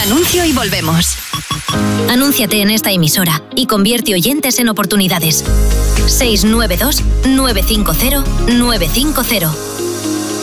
anuncio y volvemos. Anúnciate en esta emisora y convierte oyentes en oportunidades. 692 950 950.